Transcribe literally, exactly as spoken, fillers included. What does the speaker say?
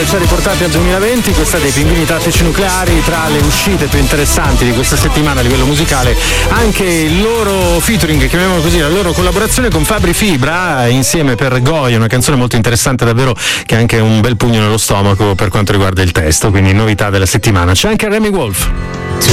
ci ha riportati al duemilaventi. Questa dei Pinguini Tattici Nucleari. Tra le uscite più interessanti di questa settimana a livello musicale anche il loro featuring, chiamiamolo così, la loro collaborazione con Fabri Fibra insieme per Goya, una canzone molto interessante davvero, che ha anche un bel pugno nello stomaco per quanto riguarda il testo, quindi novità della settimana. C'è anche Remy Wolf.